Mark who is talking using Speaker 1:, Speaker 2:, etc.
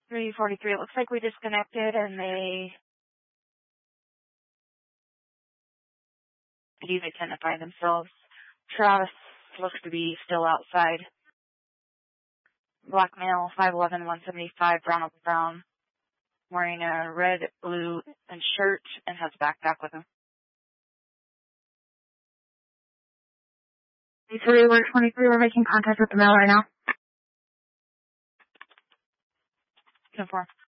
Speaker 1: 343, it looks like we disconnected and they could even identify themselves. Travis looks to be still outside. Black male, 5'11", 175, brown over brown, wearing a red, blue, and shirt and has a backpack with him.
Speaker 2: 3, we're 23, we're making contact with the male right now.
Speaker 1: Confirm.